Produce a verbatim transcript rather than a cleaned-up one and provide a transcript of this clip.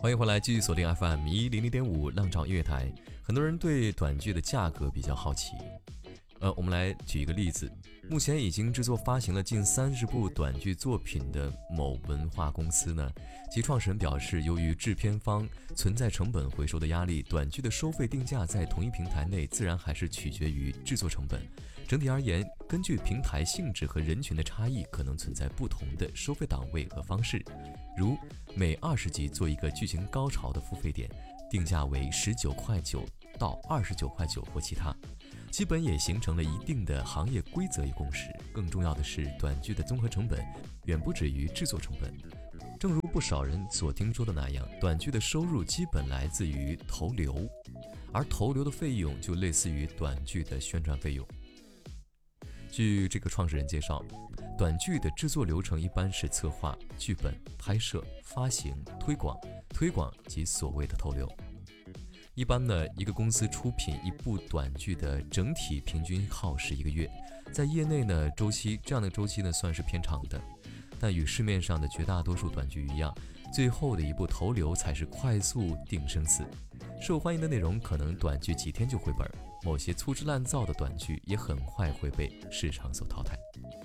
欢迎回来，继续锁定 F M 一零零点五浪潮音乐台。很多人对短剧的价格比较好奇，呃，我们来举一个例子。目前已经制作发行了近三十部短剧作品的某文化公司呢，其创始人表示，由于制片方存在成本回收的压力，短剧的收费定价在同一平台内自然还是取决于制作成本。整体而言，根据平台性质和人群的差异，可能存在不同的收费档位和方式。如每二十集做一个剧情高潮的付费点，定价为十九块九到二十九块九或其他，基本也形成了一定的行业规则与共识。更重要的是，短剧的综合成本远不止于制作成本。正如不少人所听说的那样，短剧的收入基本来自于投流，而投流的费用就类似于短剧的宣传费用。据这个创始人介绍，短剧的制作流程一般是策划、剧本、拍摄、发行、推广、推广及所谓的投流。一般呢，一个公司出品一部短剧的整体平均耗时一个月，在业内呢，周期这样的周期呢算是偏长的。但与市面上的绝大多数短剧一样，最后的一部投流才是快速定生死。受欢迎的内容可能短剧几天就回本，某些粗制滥造的短剧也很快会被市场所淘汰。